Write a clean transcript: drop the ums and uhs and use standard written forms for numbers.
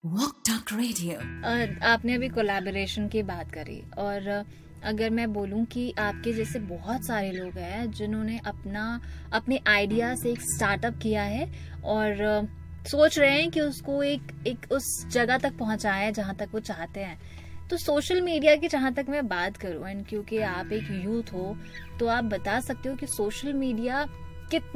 Walk Talk Radio। आपने अभी collaboration की बात करी और अगर मैं बोलूं कि आपके जैसे बहुत सारे लोग हैं जिन्होंने अपने आइडिया से एक स्टार्टअप किया है और सोच रहे हैं कि उसको एक उस जगह तक पहुंचाएं जहां तक वो चाहते हैं। तो सोशल मीडिया की जहां तक मैं बात करूं, एंड क्योंकि आप एक यूथ हो तो आप बता सकते हो कि सोशल मीडिया कितना